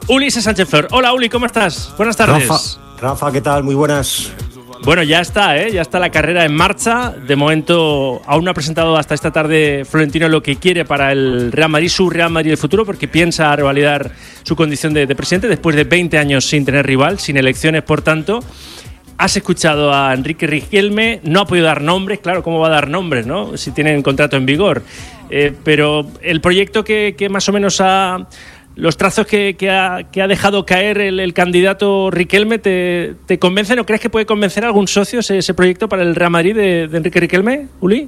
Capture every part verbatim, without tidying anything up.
Ulises Sánchez Flor. Hola, Uli, ¿cómo estás? Buenas tardes. Rafa, Rafa, ¿qué tal? Muy buenas. Bueno, ya está, ¿eh? Ya está la carrera en marcha. De momento, aún no ha presentado hasta esta tarde Florentino lo que quiere para el Real Madrid, su Real Madrid del futuro, porque piensa revalidar su condición de, de presidente después de veinte años sin tener rival, sin elecciones, por tanto. Has escuchado a Enrique Riquelme, no ha podido dar nombres, claro, ¿cómo va a dar nombres, no? Si tienen contrato en vigor. Eh, pero el proyecto que, que más o menos ha... Los trazos que, que, ha, que ha dejado caer el, el candidato Riquelme, ¿te, te convencen o crees que puede convencer a algún socio ese, ese proyecto para el Real Madrid de, de Enrique Riquelme, Uli?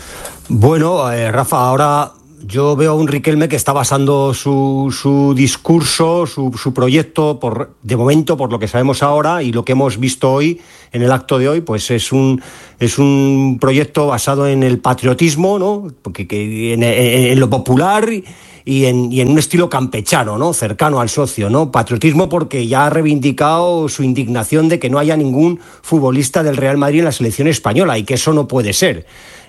Bueno, eh, Rafa, ahora yo veo a un Riquelme que está basando su, su discurso, su, su proyecto, por, de momento, por lo que sabemos ahora y lo que hemos visto hoy, en el acto de hoy, pues es un, es un proyecto basado en el patriotismo, ¿no? Porque, que, en, en, en lo popular y en, y en un estilo campechano, ¿no? Cercano al socio, ¿no? Patriotismo porque ya ha reivindicado su indignación de que no haya ningún futbolista del Real Madrid en la selección española y que eso no puede ser.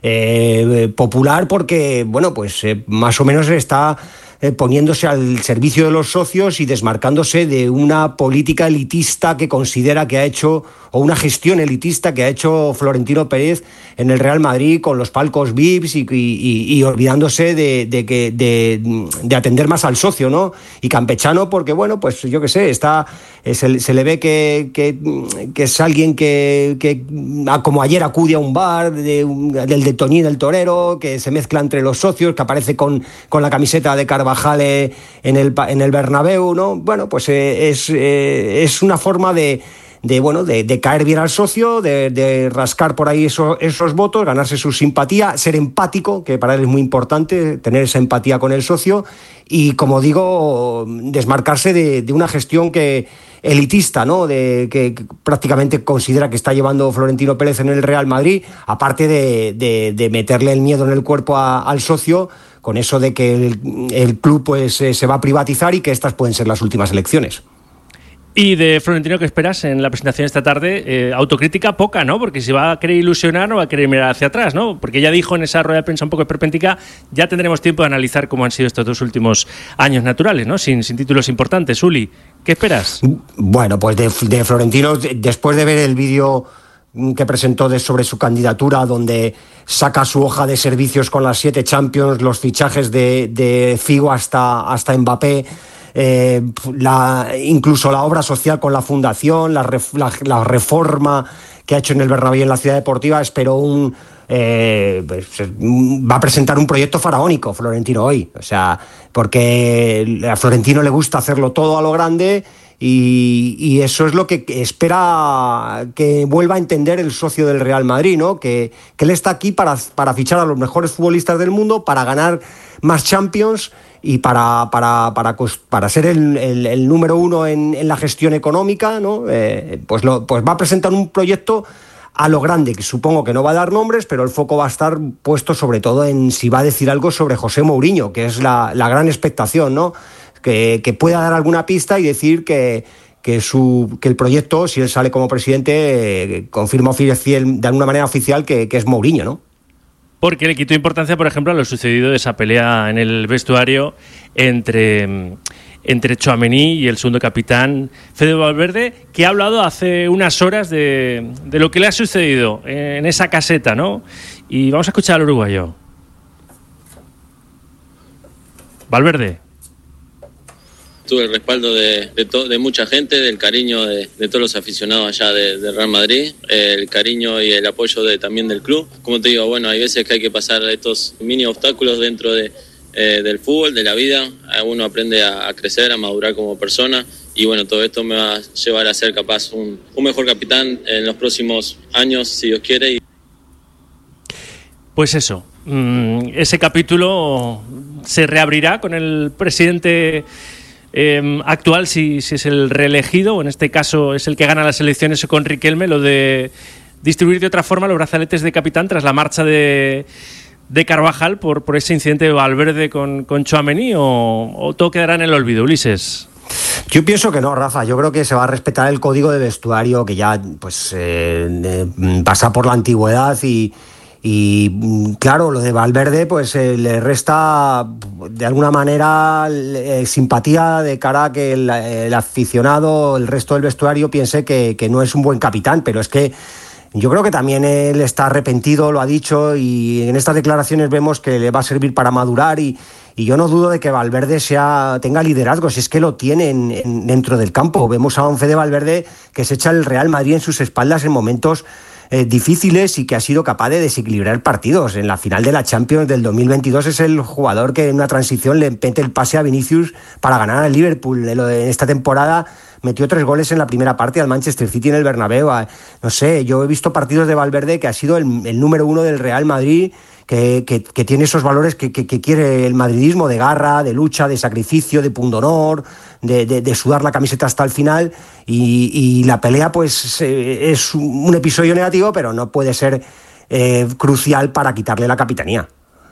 Eh, popular porque, bueno, pues eh, más o menos está eh, poniéndose al servicio de los socios y desmarcándose de una política elitista que considera que ha hecho, o una gestión elitista que ha hecho Florentino Pérez en el Real Madrid con los palcos V I Ps y, y, y olvidándose de, de, que, de, de atender más al socio, ¿no? Y campechano porque, bueno, pues yo qué sé, está, se, se le ve que, que, que es alguien que, que, como ayer acude a un bar de, del de Toñín el Torero, que se mezcla entre los socios, que aparece con, con la camiseta de Carvajal en el, en el Bernabéu, ¿no? Bueno, pues eh, es, eh, es una forma de de bueno de, de caer bien al socio, de, de rascar por ahí eso, esos votos, ganarse su simpatía, ser empático, que para él es muy importante, tener esa empatía con el socio y, como digo, desmarcarse de, de una gestión que elitista, ¿no? De que, que prácticamente considera que está llevando Florentino Pérez en el Real Madrid, aparte de, de, de meterle el miedo en el cuerpo a, al socio, con eso de que el, el club pues eh, se va a privatizar y que estas pueden ser las últimas elecciones. Y de Florentino, ¿qué esperas en la presentación esta tarde? Eh, autocrítica poca, ¿no? Porque si va a querer ilusionar, no va a querer mirar hacia atrás, ¿no? Porque ya dijo en esa rueda de prensa un poco esperpéntica, ya tendremos tiempo de analizar cómo han sido estos dos últimos años naturales, ¿no? Sin, sin títulos importantes. Uli, ¿qué esperas? Bueno, pues de, de Florentino, después de ver el vídeo que presentó de, sobre su candidatura, donde saca su hoja de servicios con las siete Champions, los fichajes de, de Figo hasta, hasta Mbappé, Eh, la, incluso la obra social con la fundación, la, ref, la, la reforma que ha hecho en el Bernabéu en la Ciudad Deportiva, espero un eh, pues, va a presentar un proyecto faraónico Florentino hoy, o sea, porque a Florentino le gusta hacerlo todo a lo grande y, y eso es lo que espera que vuelva a entender el socio del Real Madrid, ¿no? Que, que él está aquí para, para fichar a los mejores futbolistas del mundo, para ganar más Champions y para, para, para, para ser el, el, el número uno en, en la gestión económica, ¿no? Eh, pues, lo, pues va a presentar un proyecto a lo grande, que supongo que no va a dar nombres, pero el foco va a estar puesto sobre todo en si va a decir algo sobre José Mourinho, que es la, la gran expectación, ¿no? Que, que pueda dar alguna pista y decir que, que, su, que el proyecto, si él sale como presidente, eh, confirma oficial, de alguna manera oficial que, que es Mourinho, ¿no? Porque le quitó importancia, por ejemplo, a lo sucedido de esa pelea en el vestuario entre, entre Tchouaméni y el segundo capitán, Fede Valverde, que ha hablado hace unas horas de, de lo que le ha sucedido en esa caseta, ¿no? Y vamos a escuchar al uruguayo. Valverde. Tuve el respaldo de, de, to, de mucha gente, del cariño de, de todos los aficionados allá de, de Real Madrid, el cariño y el apoyo de, también del club. Como te digo, bueno, hay veces que hay que pasar estos mini obstáculos dentro de, eh, del fútbol, de la vida. Uno aprende a, a crecer, a madurar como persona y bueno, todo esto me va a llevar a ser capaz un, un mejor capitán en los próximos años, si Dios quiere. Pues eso, ese capítulo se reabrirá con el presidente Eh, actual, si, si es el reelegido, o en este caso es el que gana las elecciones con Riquelme, lo de distribuir de otra forma los brazaletes de capitán tras la marcha de, de Carvajal por, por ese incidente de Valverde con, con Tchouaméni, o, o todo quedará en el olvido, Ulises. Yo pienso que no, Rafa. Yo creo que se va a respetar el código de vestuario que ya pues eh, eh, pasa por la antigüedad y Y claro, lo de Valverde pues eh, le resta de alguna manera eh, simpatía de cara a que el, el aficionado, el resto del vestuario piense que, que no es un buen capitán, pero es que yo creo que también él está arrepentido, lo ha dicho, y en estas declaraciones vemos que le va a servir para madurar y, y yo no dudo de que Valverde sea, tenga liderazgo, si es que lo tiene en, en, dentro del campo. Vemos a un Fede Valverde que se echa el Real Madrid en sus espaldas en momentos Eh, difíciles y que ha sido capaz de desequilibrar partidos. En la final de la Champions del dos mil veintidós es el jugador que en una transición le mete el pase a Vinicius para ganar al Liverpool. En esta temporada metió tres goles en la primera parte al Manchester City en el Bernabéu. No sé, yo he visto partidos de Valverde que ha sido el, el número uno del Real Madrid, que, que, que tiene esos valores que, que, que quiere el madridismo, de garra, de lucha, de sacrificio, de pundonor, de, de, de sudar la camiseta hasta el final, y, y la pelea pues eh, es un episodio negativo, pero no puede ser eh, crucial para quitarle la capitanía.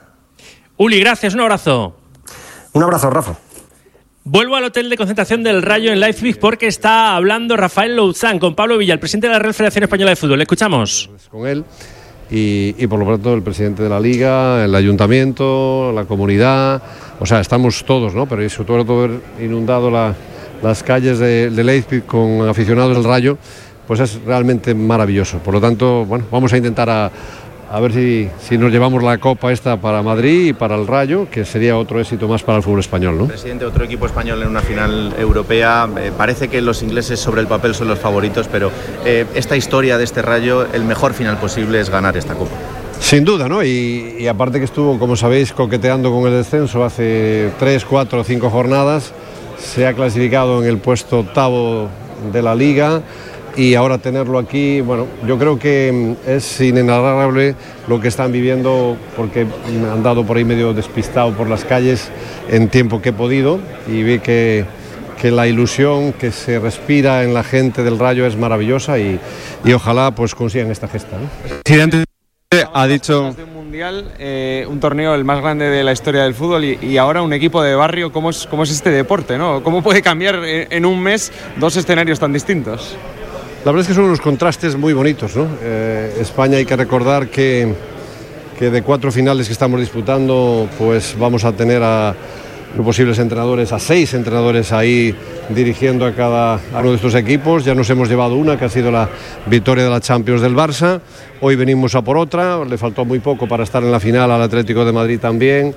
Uli, gracias, un abrazo. Un abrazo, Rafa. Vuelvo al hotel de concentración del Rayo en Leipzig porque está hablando Rafael Louzán con Pablo Villa, el presidente de la Real Federación Española de Fútbol. Le escuchamos. Con él. Y, y por lo tanto el presidente de la Liga, el ayuntamiento, la comunidad, o sea, estamos todos, ¿no? Pero sobre todo todo haber inundado la, las calles de, de Leipzig con aficionados del Rayo, pues es realmente maravilloso. Por lo tanto, bueno, vamos a intentar a, a ver si, si nos llevamos la copa esta para Madrid y para el Rayo, que sería otro éxito más para el fútbol español, ¿no? Presidente, otro equipo español en una final europea. Eh, parece que los ingleses sobre el papel son los favoritos, pero eh, esta historia de este Rayo, el mejor final posible es ganar esta copa. Sin duda, ¿no? Y, y aparte que estuvo, como sabéis, coqueteando con el descenso hace tres, cuatro, cinco jornadas, se ha clasificado en el puesto octavo de la Liga. Y ahora tenerlo aquí, bueno, yo creo que es inenarrable lo que están viviendo, porque me han dado por ahí medio despistado por las calles en tiempo que he podido y vi que, que la ilusión que se respira en la gente del Rayo es maravillosa y, y ojalá pues consigan esta gesta, ¿no? Presidente ha dicho un mundial, eh, un torneo el más grande de la historia del fútbol y, y ahora un equipo de barrio. ¿Cómo es, cómo es este deporte, ¿no? ¿Cómo puede cambiar en, en un mes dos escenarios tan distintos? La verdad es que son unos contrastes muy bonitos, ¿no? Eh, España, hay que recordar que, que de cuatro finales que estamos disputando, pues vamos a tener a posibles entrenadores, a seis entrenadores ahí dirigiendo a cada uno de estos equipos. Ya nos hemos llevado una, que ha sido la victoria de la Champions del Barça. Hoy venimos a por otra, le faltó muy poco para estar en la final al Atlético de Madrid también.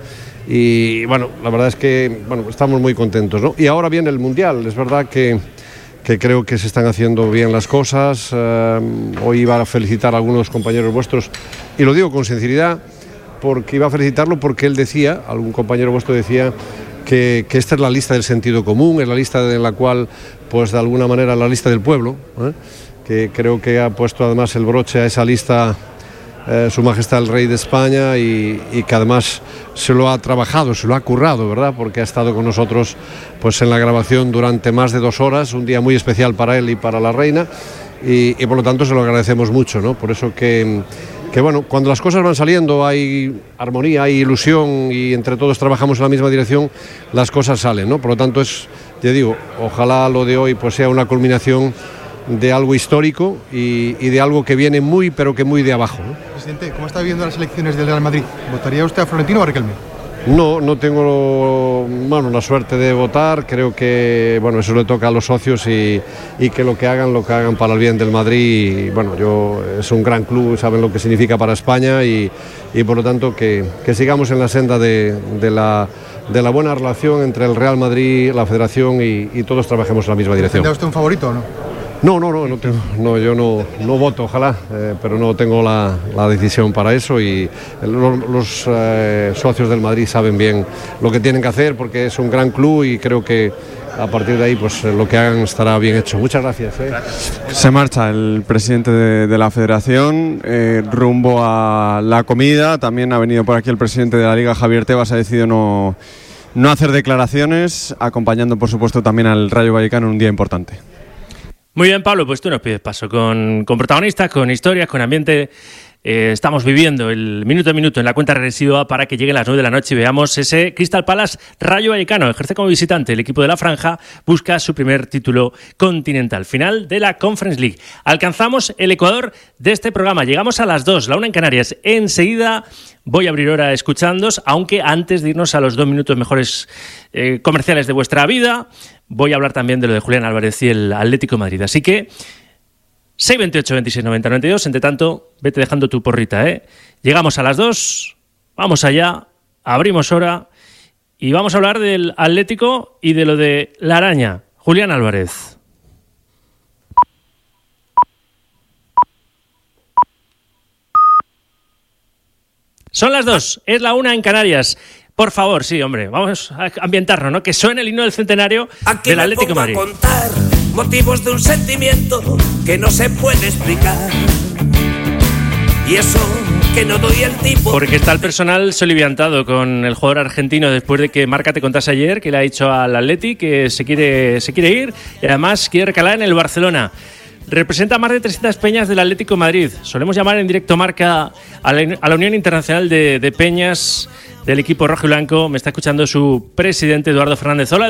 Y bueno, la verdad es que bueno, estamos muy contentos, ¿no? Y ahora viene el Mundial, es verdad que que creo que se están haciendo bien las cosas. Eh, hoy iba a felicitar a algunos compañeros vuestros, y lo digo con sinceridad, porque iba a felicitarlo porque él decía, algún compañero vuestro decía, que, que esta es la lista del sentido común, es la lista de la cual, pues de alguna manera, la lista del pueblo, ¿eh? Que creo que ha puesto además el broche a esa lista Eh, Su Majestad el Rey de España, y, y que además se lo ha trabajado, se lo ha currado, ¿verdad? Porque ha estado con nosotros pues en la grabación durante más de dos horas, un día muy especial para él y para la reina, y, y por lo tanto se lo agradecemos mucho, ¿no? Por eso que, que bueno, cuando las cosas van saliendo hay armonía, hay ilusión y entre todos trabajamos en la misma dirección, las cosas salen, ¿no? Por lo tanto es, ya digo, ojalá lo de hoy pues sea una culminación de algo histórico y, y de algo que viene muy, pero que muy de abajo, ¿no? Presidente, ¿cómo está viendo las elecciones del Real Madrid? ¿Votaría usted a Florentino o a Riquelme? No, no tengo bueno, la suerte de votar. Creo que bueno, eso le toca a los socios y, y que lo que hagan, lo que hagan para el bien del Madrid. Y, bueno, yo es un gran club, saben lo que significa para España y, y por lo tanto que, que sigamos en la senda de, de, la, de la buena relación entre el Real Madrid, la Federación y, y todos trabajemos en la misma dirección. ¿Tendrá usted un favorito o no? No, no, no, no, tengo, no yo no, no voto, ojalá, eh, pero no tengo la, la decisión para eso y los, los eh, socios del Madrid saben bien lo que tienen que hacer porque es un gran club y creo que a partir de ahí pues lo que hagan estará bien hecho. Muchas gracias. ¿eh? Se marcha el presidente de, de la Federación eh, rumbo a la comida. También ha venido por aquí el presidente de la Liga, Javier Tebas, ha decidido no, no hacer declaraciones, acompañando por supuesto también al Rayo Vallecano en un día importante. Muy bien, Pablo, pues tú nos pides paso con, con protagonistas, con historias, con ambiente eh, estamos viviendo el minuto a minuto en la cuenta regresiva para que lleguen las nueve de la noche y veamos ese Crystal Palace Rayo Vallecano. Ejerce como visitante el equipo de la Franja, busca su primer título continental. Final de la Conference League. Alcanzamos el ecuador de este programa. Llegamos a las dos, la una en Canarias. Enseguida voy a abrir hora escuchándoos, aunque antes de irnos a los dos minutos mejores eh, comerciales de vuestra vida, voy a hablar también de lo de Julián Álvarez y el Atlético de Madrid. Así que seis veintiocho, veintiséis, noventa, noventa y dos. Entre tanto, vete dejando tu porrita, ¿eh? Llegamos a las dos, vamos allá, abrimos hora y vamos a hablar del Atlético y de lo de la araña. Julián Álvarez. Son las dos, es la una en Canarias. Por favor, sí, hombre, vamos a ambientarnos, ¿no? Que suene el himno del centenario Aquí del Atlético de Madrid. Aquí me pongo a contar motivos de un sentimiento que no se puede explicar. Y eso que no doy el tipo. Porque está el personal soliviantado con el jugador argentino después de que Marca te contase ayer que le ha dicho al Atleti que se quiere, se quiere ir y además quiere recalar en el Barcelona. Representa más de trescientas peñas del Atlético de Madrid. Solemos llamar en directo Marca a la, a la Unión Internacional de, de Peñas del equipo rojo y blanco. Me está escuchando su presidente Eduardo Fernández. Hola,